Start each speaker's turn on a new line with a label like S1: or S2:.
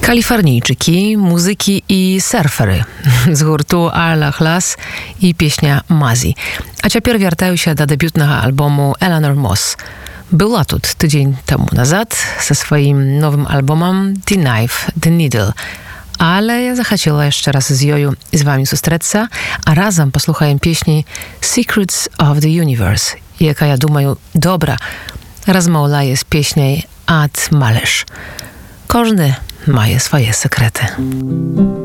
S1: Kalifornijczyki, muzyki i surfery z гурту Arla Glass і пісня «Мазі». А цяпер вяртаюся да дэбютнага альбому Eleanor Moss. Была тут тыдзень таму назад са сваім новым альбомам «The Knife, the Needle». Але я захацела яшчэ раз з ёю з вамі сустрэцца, а разам паслухаем песні «Secrets of the Universe», якая, думаю, добра размаўляе з песняй «Ад Малеш». Кожны мае свае секреты.